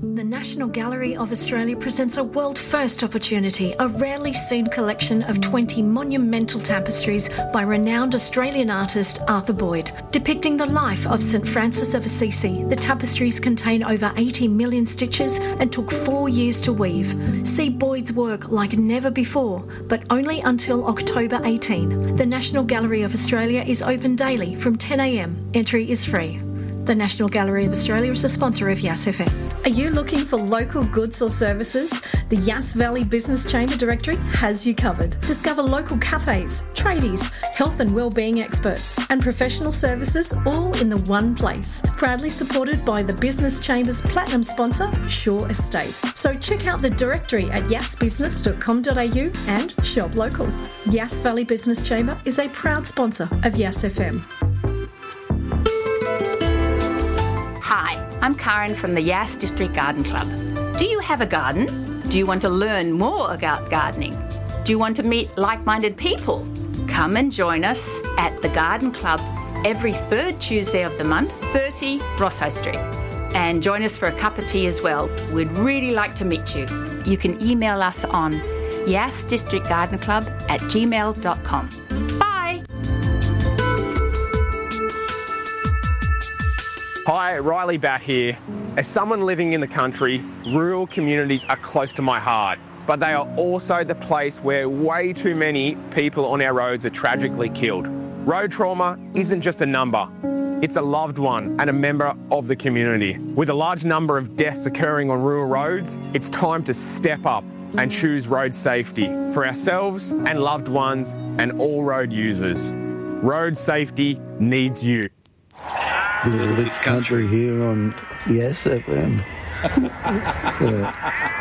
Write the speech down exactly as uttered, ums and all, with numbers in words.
The National Gallery of Australia presents a world-first opportunity, a rarely seen collection of twenty monumental tapestries by renowned Australian artist Arthur Boyd. Depicting the life of Saint Francis of Assisi, the tapestries contain over eighty million stitches and took four years to weave. See Boyd's work like never before, but only until October eighteenth. The National Gallery of Australia is open daily from ten a m. Entry is free. The National Gallery of Australia is a sponsor of Yass F M. Are you looking for local goods or services? The Yass Valley Business Chamber Directory has you covered. Discover local cafes, tradies, health and wellbeing experts, and professional services all in the one place. Proudly supported by the Business Chamber's platinum sponsor, Shore Estate. So check out the directory at yass business dot com dot a u and shop local. Yass Valley Business Chamber is a proud sponsor of Yass F M. Hi, I'm Karen from the Yass District Garden Club. Do you have a garden? Do you want to learn more about gardening? Do you want to meet like-minded people? Come and join us at the Garden Club every third Tuesday of the month, thirty Rosso Street. And join us for a cup of tea as well. We'd really like to meet you. You can email us on yass district garden club at gmail dot com. Bye! Hi, Riley Batt here. As someone living in the country, rural communities are close to my heart, but they are also the place where way too many people on our roads are tragically killed. Road trauma isn't just a number, it's a loved one and a member of the community. With a large number of deaths occurring on rural roads, it's time to step up and choose road safety for ourselves and loved ones and all road users. Road safety needs you. Little bit country here on Yass F M. Yeah.